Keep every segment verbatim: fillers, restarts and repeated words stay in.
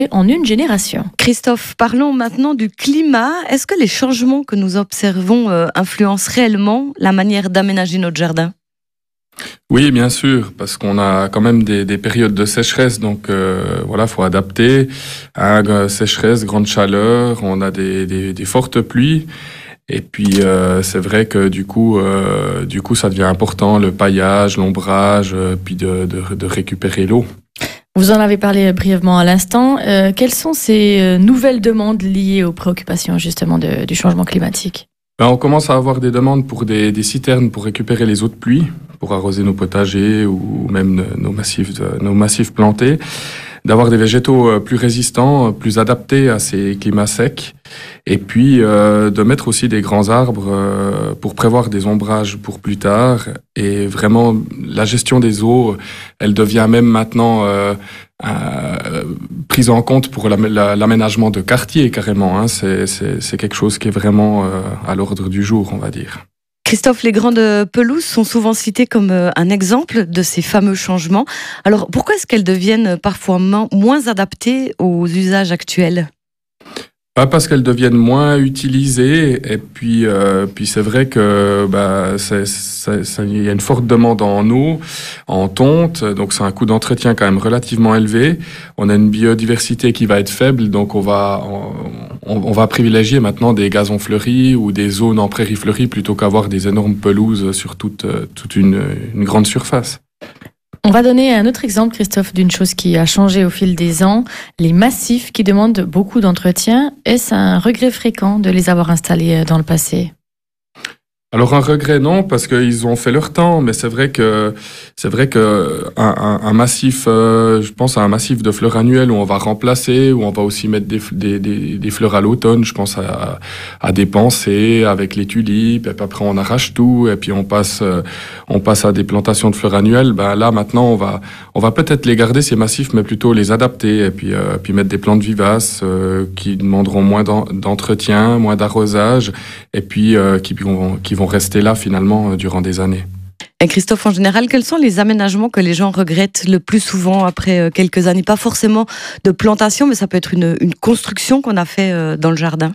en une génération. Christophe, parlons maintenant du climat. Est-ce que les changements que nous observons euh, influencent réellement la manière d'aménager notre jardin ? Oui, bien sûr, parce qu'on a quand même des, des périodes de sécheresse, donc euh, voilà, faut adapter. Hein, sécheresse, grande chaleur, on a des, des, des fortes pluies. Et puis euh, c'est vrai que du coup, euh, du coup, ça devient important, le paillage, l'ombrage, euh, puis de, de, de récupérer l'eau. Vous en avez parlé brièvement à l'instant. Euh, quelles sont ces nouvelles demandes liées aux préoccupations justement de, du changement climatique ? Ben, on commence à avoir des demandes pour des, des citernes pour récupérer les eaux de pluie, pour arroser nos potagers ou même nos massifs, nos massifs plantés, d'avoir des végétaux plus résistants, plus adaptés à ces climats secs, et puis euh, de mettre aussi des grands arbres euh, pour prévoir des ombrages pour plus tard. Et vraiment, la gestion des eaux, elle devient même maintenant euh, euh, prise en compte pour la, la, l'aménagement de quartiers carrément. Hein. C'est, c'est, c'est quelque chose qui est vraiment euh, à l'ordre du jour, on va dire. Christophe, les grandes pelouses sont souvent citées comme un exemple de ces fameux changements. Alors, pourquoi est-ce qu'elles deviennent parfois moins adaptées aux usages actuels ? Pas parce qu'elles deviennent moins utilisées, et puis, euh, puis c'est vrai que bah, c'est, c'est, c'est, il y a une forte demande en eau, en tonte, donc c'est un coût d'entretien quand même relativement élevé. On a une biodiversité qui va être faible, donc on va, on, on va privilégier maintenant des gazons fleuris ou des zones en prairies fleuries plutôt qu'avoir des énormes pelouses sur toute, toute une, une grande surface. On va donner un autre exemple, Christophe, d'une chose qui a changé au fil des ans, les massifs qui demandent beaucoup d'entretien. Est-ce un regret fréquent de les avoir installés dans le passé ? Alors un regret non, parce qu'ils ont fait leur temps, mais c'est vrai que c'est vrai que un, un, un massif, euh, je pense à un massif de fleurs annuelles où on va remplacer, où on va aussi mettre des, des, des, des fleurs à l'automne. Je pense à, à des pensées avec les tulipes, et puis après on arrache tout, et puis on passe on passe à des plantations de fleurs annuelles. Ben là maintenant on va on va peut-être les garder ces massifs, mais plutôt les adapter, et puis euh, puis mettre des plantes vivaces euh, qui demanderont moins d'entretien, moins d'arrosage, et puis euh, qui vont qui vont vont rester là finalement durant des années. Et Christophe, en général, quels sont les aménagements que les gens regrettent le plus souvent après quelques années ? Pas forcément de plantation, mais ça peut être une, une construction qu'on a fait dans le jardin.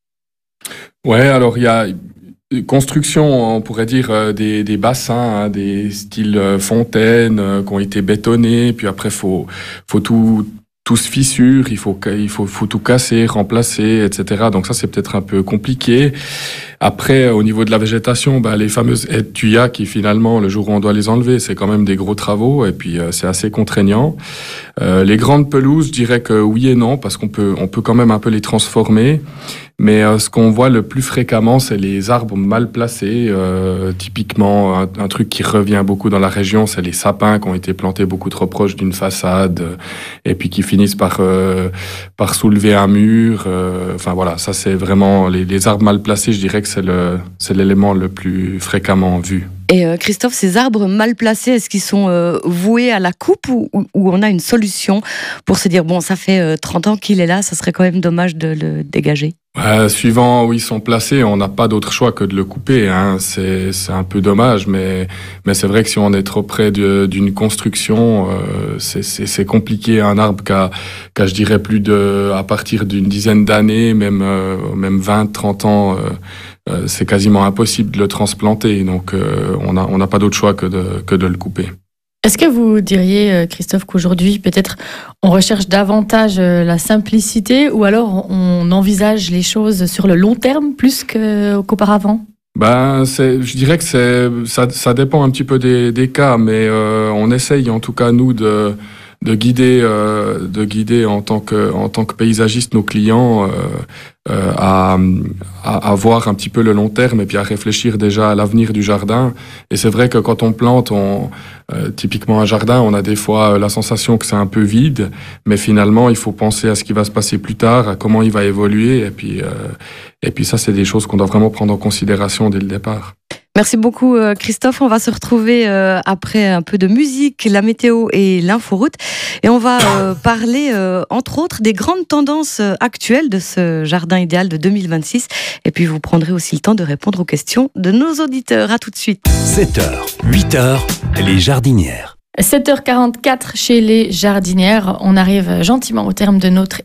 Ouais, alors il y a construction, on pourrait dire des, des bassins, hein, des styles fontaines euh, qui ont été bétonnés, puis après faut faut tout tout se fissure, il faut il faut faut tout casser, remplacer, et cetera. Donc ça c'est peut-être un peu compliqué. Après, au niveau de la végétation, bah, les fameuses haies de thuya qui finalement, le jour où on doit les enlever, c'est quand même des gros travaux et puis euh, c'est assez contraignant. Euh, les grandes pelouses, je dirais que oui et non, parce qu'on peut on peut quand même un peu les transformer. Mais euh, ce qu'on voit le plus fréquemment, c'est les arbres mal placés. Euh, typiquement, un, un truc qui revient beaucoup dans la région, c'est les sapins qui ont été plantés beaucoup trop proches d'une façade euh, et puis qui finissent par euh, par soulever un mur. Euh, enfin voilà, ça c'est vraiment les, les arbres mal placés. Je dirais que c'est le c'est l'élément le plus fréquemment vu. Et euh, Christophe, ces arbres mal placés, est-ce qu'ils sont euh, voués à la coupe ou, ou, ou on a une solution pour se dire bon, ça fait euh, trente ans qu'il est là, ça serait quand même dommage de le dégager? Euh, suivant où ils sont placés, on n'a pas d'autre choix que de le couper. Hein. C'est, c'est un peu dommage, mais, mais c'est vrai que si on est trop près de, d'une construction, euh, c'est, c'est, c'est compliqué. Un arbre qui a, qui a, je dirais, plus de, à partir d'une dizaine d'années, même, euh, même vingt, trente ans, euh, euh, c'est quasiment impossible de le transplanter. Donc, euh, on n'a on n'a pas d'autre choix que de, que de le couper. Est-ce que vous diriez, Christophe, qu'aujourd'hui, peut-être, on recherche davantage la simplicité ou alors on envisage les choses sur le long terme plus que, qu'auparavant ? Ben, c'est, je dirais que c'est, ça, ça dépend un petit peu des, des cas, mais euh, on essaye en tout cas, nous, de, de guider, euh, de guider en tant que, en tant que paysagiste nos clients euh, euh, à, à, à voir un petit peu le long terme et puis à réfléchir déjà à l'avenir du jardin. Et c'est vrai que quand on plante, on, euh, typiquement un jardin, on a des fois la sensation que c'est un peu vide, mais finalement, il faut penser à ce qui va se passer plus tard, à comment il va évoluer. Et puis, euh, et puis ça, c'est des choses qu'on doit vraiment prendre en considération dès le départ. Merci beaucoup Christophe, on va se retrouver après un peu de musique, la météo et l'inforoute et on va parler entre autres des grandes tendances actuelles de ce jardin idéal de deux mille vingt-six et puis vous prendrez aussi le temps de répondre aux questions de nos auditeurs. À tout de suite. sept heures, huit heures, les jardinières. sept heures quarante-quatre chez les jardinières. On arrive gentiment au terme de notre